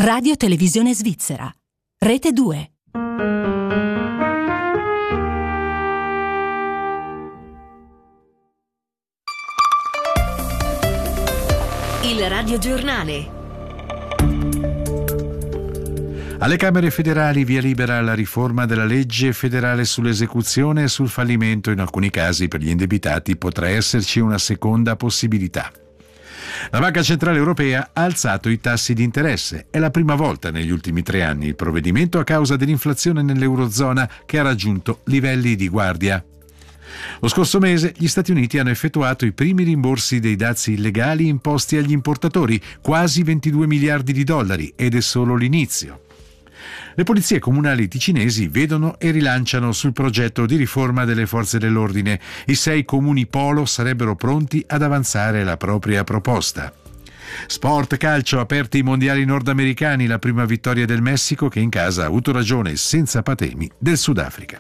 Radio Televisione Svizzera. Rete 2. Il radiogiornale. Alle Camere federali via libera alla riforma della legge federale sull'esecuzione e sul fallimento. In alcuni casi per gli indebitati potrà esserci una seconda possibilità. La Banca Centrale Europea ha alzato i tassi di interesse. È la prima volta negli ultimi 3 anni il provvedimento a causa dell'inflazione nell'Eurozona che ha raggiunto livelli di guardia. Lo scorso mese gli Stati Uniti hanno effettuato i primi rimborsi dei dazi illegali imposti agli importatori, quasi 22 miliardi di dollari, ed è solo l'inizio. Le polizie comunali ticinesi vedono e rilanciano sul progetto di riforma delle forze dell'ordine. I 6 comuni polo sarebbero pronti ad avanzare la propria proposta. Sport, calcio, aperti i mondiali nordamericani, la prima vittoria del Messico che in casa ha avuto ragione senza patemi del Sudafrica.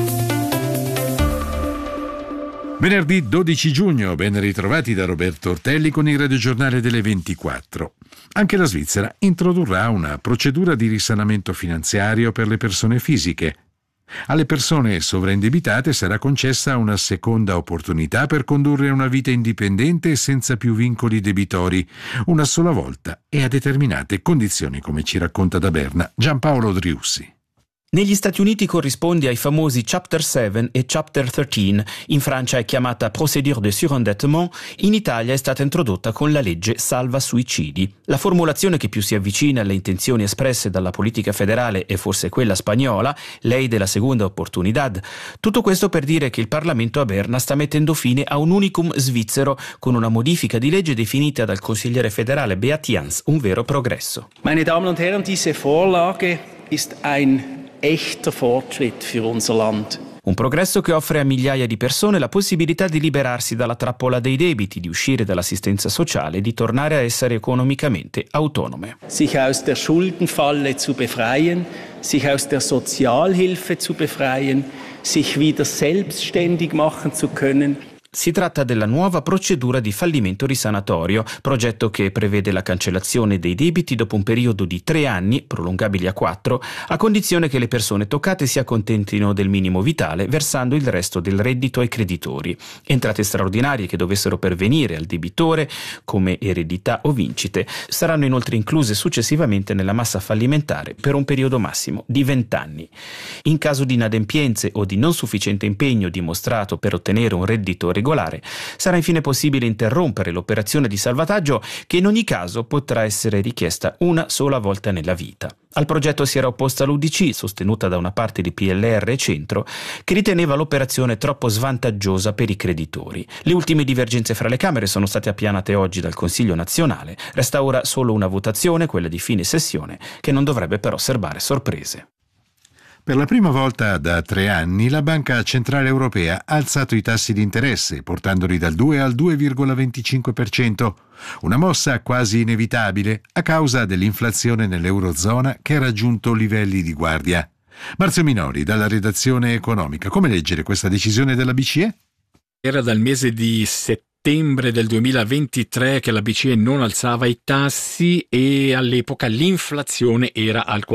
Venerdì 12 giugno, ben ritrovati da Roberto Ortelli con il radiogiornale delle 24. Anche la Svizzera introdurrà una procedura di risanamento finanziario per le persone fisiche. Alle persone sovraindebitate sarà concessa una seconda opportunità per condurre una vita indipendente e senza più vincoli debitori, una sola volta e a determinate condizioni, come ci racconta da Berna Giampaolo Driussi. Negli Stati Uniti corrisponde ai famosi Chapter 7 e Chapter 13, in Francia è chiamata Procédure de surendettement, in Italia è stata introdotta con la legge Salva Suicidi. La formulazione che più si avvicina alle intenzioni espresse dalla politica federale è forse quella spagnola, lei della seconda opportunidad. Tutto questo per dire che il Parlamento a Berna sta mettendo fine a un unicum svizzero con una modifica di legge definita dal consigliere federale Beat Jans un vero progresso. Meine Damen und Herren, diese Vorlage ist ein echter Fortschritt für unser Land. Un progresso che offre a migliaia di persone la possibilità di liberarsi dalla trappola dei debiti, di uscire dall'assistenza sociale e di tornare a essere economicamente autonome. Sich aus der Schuldenfalle zu befreien, sich aus der Sozialhilfe zu befreien, sich wieder selbstständig machen zu können. Si tratta della nuova procedura di fallimento risanatorio, progetto che prevede la cancellazione dei debiti dopo un periodo di 3 anni, prolungabili a 4, a condizione che le persone toccate si accontentino del minimo vitale, versando il resto del reddito ai creditori. Entrate straordinarie che dovessero pervenire al debitore, come eredità o vincite, saranno inoltre incluse successivamente nella massa fallimentare per un periodo massimo di 20 anni. In caso di inadempienze o di non sufficiente impegno dimostrato per ottenere un reddito regolare, sarà infine possibile interrompere l'operazione di salvataggio che in ogni caso potrà essere richiesta una sola volta nella vita. Al progetto si era opposta l'UDC, sostenuta da una parte di PLR e Centro, che riteneva l'operazione troppo svantaggiosa per i creditori. Le ultime divergenze fra le Camere sono state appianate oggi dal Consiglio nazionale. Resta ora solo una votazione, quella di fine sessione, che non dovrebbe però serbare sorprese. Per la prima volta da 3 anni la Banca Centrale Europea ha alzato i tassi di interesse, portandoli dal 2 al 2,25%, una mossa quasi inevitabile a causa dell'inflazione nell'Eurozona che ha raggiunto livelli di guardia. Marzio Minori, dalla redazione economica, come leggere questa decisione della BCE? Era dal mese di settembre del 2023 che la BCE non alzava i tassi e all'epoca l'inflazione era al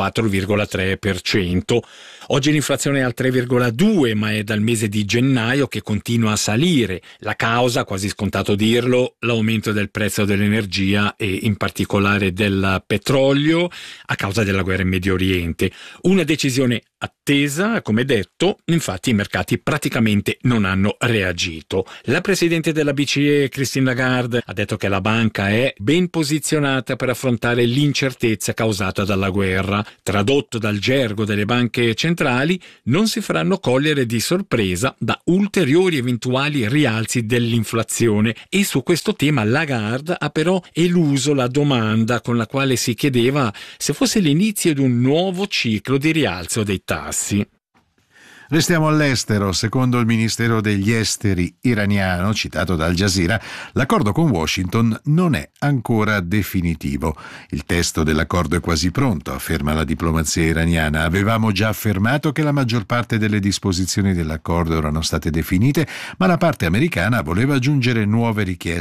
4,3%. Oggi l'inflazione è al 3,2%, ma è dal mese di gennaio che continua a salire. La causa, quasi scontato dirlo, l'aumento del prezzo dell'energia e in particolare del petrolio a causa della guerra in Medio Oriente. Una decisione attesa, come detto, infatti i mercati praticamente non hanno reagito. La presidente della BCE, Christine Lagarde, ha detto che la banca è ben posizionata per affrontare l'incertezza causata dalla guerra. Tradotto dal gergo delle banche centrali, non si faranno cogliere di sorpresa da ulteriori eventuali rialzi dell'inflazione e su questo tema Lagarde ha però eluso la domanda con la quale si chiedeva se fosse l'inizio di un nuovo ciclo di rialzo dei tassi. Restiamo all'estero. Secondo il Ministero degli Esteri iraniano, citato da Al Jazeera, l'accordo con Washington non è ancora definitivo. Il testo dell'accordo è quasi pronto, afferma la diplomazia iraniana. Avevamo già affermato che la maggior parte delle disposizioni dell'accordo erano state definite, ma la parte americana voleva aggiungere nuove richieste.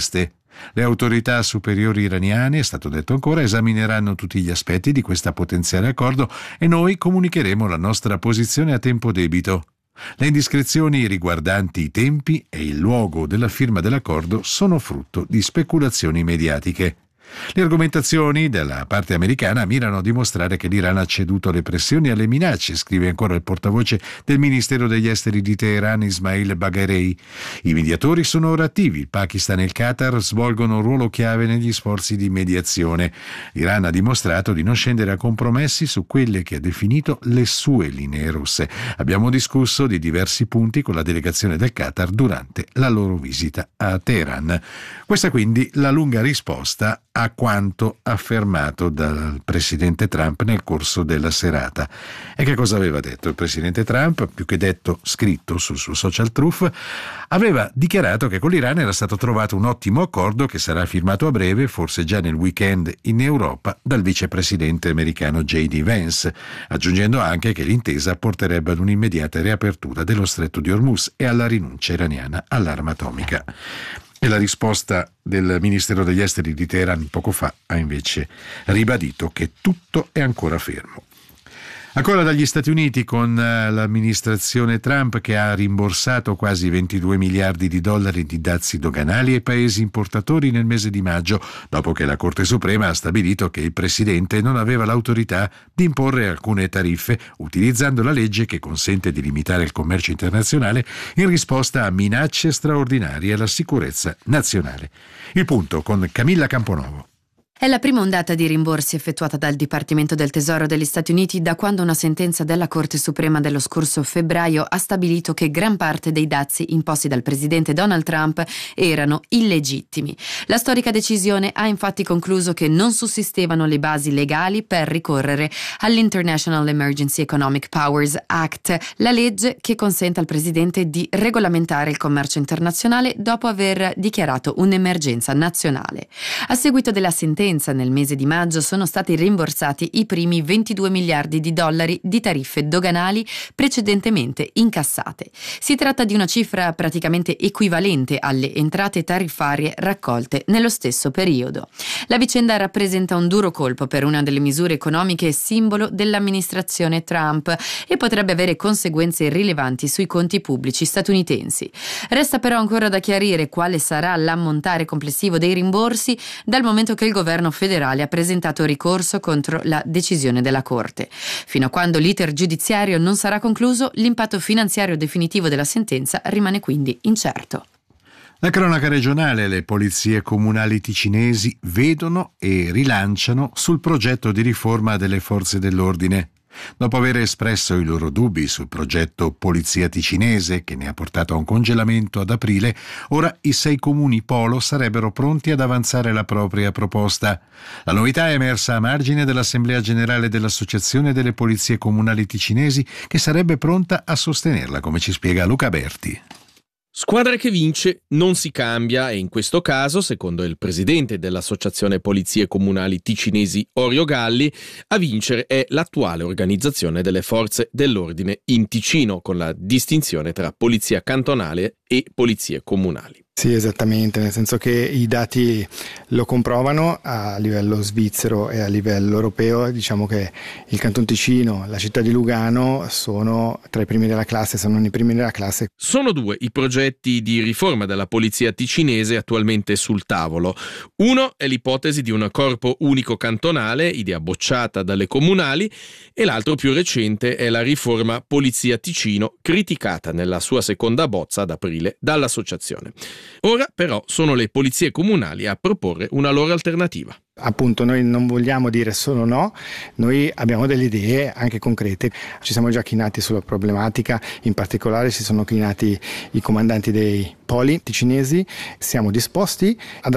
Le autorità superiori iraniane, è stato detto ancora, esamineranno tutti gli aspetti di questo potenziale accordo e noi comunicheremo la nostra posizione a tempo debito. Le indiscrezioni riguardanti i tempi e il luogo della firma dell'accordo sono frutto di speculazioni mediatiche. Le argomentazioni della parte americana mirano a dimostrare che l'Iran ha ceduto alle pressioni e alle minacce, scrive ancora il portavoce del Ministero degli Esteri di Teheran, Ismail Bagherei. I mediatori sono ora attivi, il Pakistan e il Qatar svolgono un ruolo chiave negli sforzi di mediazione. L'Iran ha dimostrato di non scendere a compromessi su quelle che ha definito le sue linee rosse. Abbiamo discusso di diversi punti con la delegazione del Qatar durante la loro visita a Teheran. Questa quindi la lunga risposta a quanto affermato dal presidente Trump nel corso della serata. E che cosa aveva detto il presidente Trump? Più che detto, scritto sul suo social Truth, aveva dichiarato che con l'Iran era stato trovato un ottimo accordo che sarà firmato a breve, forse già nel weekend in Europa, dal vicepresidente americano J.D. Vance, aggiungendo anche che l'intesa porterebbe ad un'immediata riapertura dello stretto di Hormuz e alla rinuncia iraniana all'arma atomica. E la risposta del Ministero degli Esteri di Teheran poco fa ha invece ribadito che tutto è ancora fermo. Ancora dagli Stati Uniti, con l'amministrazione Trump che ha rimborsato quasi 22 miliardi di dollari di dazi doganali ai paesi importatori nel mese di maggio, dopo che la Corte Suprema ha stabilito che il presidente non aveva l'autorità di imporre alcune tariffe utilizzando la legge che consente di limitare il commercio internazionale in risposta a minacce straordinarie alla sicurezza nazionale. Il punto con Camilla Camponovo. È la prima ondata di rimborsi effettuata dal Dipartimento del Tesoro degli Stati Uniti da quando una sentenza della Corte Suprema dello scorso febbraio ha stabilito che gran parte dei dazi imposti dal presidente Donald Trump erano illegittimi. La storica decisione ha infatti concluso che non sussistevano le basi legali per ricorrere all'International Emergency Economic Powers Act, la legge che consente al presidente di regolamentare il commercio internazionale dopo aver dichiarato un'emergenza nazionale. A seguito della sentenza, nel mese di maggio sono stati rimborsati i primi 22 miliardi di dollari di tariffe doganali precedentemente incassate. Si tratta di una cifra praticamente equivalente alle entrate tariffarie raccolte nello stesso periodo. La vicenda rappresenta un duro colpo per una delle misure economiche simbolo dell'amministrazione Trump e potrebbe avere conseguenze rilevanti sui conti pubblici statunitensi. Resta però ancora da chiarire quale sarà l'ammontare complessivo dei rimborsi, dal momento che il governo federale ha presentato ricorso contro la decisione della Corte. Fino a quando l'iter giudiziario non sarà concluso, l'impatto finanziario definitivo della sentenza rimane quindi incerto. La cronaca regionale, le polizie comunali ticinesi vedono e rilanciano sul progetto di riforma delle forze dell'ordine. Dopo aver espresso i loro dubbi sul progetto Polizia Ticinese, che ne ha portato a un congelamento ad aprile, ora i 6 comuni polo sarebbero pronti ad avanzare la propria proposta. La novità è emersa a margine dell'Assemblea Generale dell'Associazione delle Polizie Comunali Ticinesi, che sarebbe pronta a sostenerla, come ci spiega Luca Berti. Squadra che vince non si cambia e in questo caso, secondo il presidente dell'Associazione Polizie Comunali Ticinesi Orio Galli, a vincere è l'attuale organizzazione delle forze dell'ordine in Ticino, con la distinzione tra polizia cantonale e polizie comunali. Sì, esattamente, nel senso che i dati lo comprovano a livello svizzero e a livello europeo. Diciamo che il Canton Ticino, la città di Lugano sono tra i primi della classe, se non i primi della classe. Sono 2 i progetti di riforma della polizia ticinese attualmente sul tavolo. Uno è l'ipotesi di un corpo unico cantonale, idea bocciata dalle comunali, e l'altro più recente è la riforma Polizia Ticino, criticata nella sua seconda bozza ad aprile dall'associazione. Ora però sono le polizie comunali a proporre una loro alternativa. Appunto, noi non vogliamo dire solo no, noi abbiamo delle idee anche concrete. Ci siamo già chinati sulla problematica, in particolare si sono chinati i comandanti dei poli ticinesi. Siamo disposti ad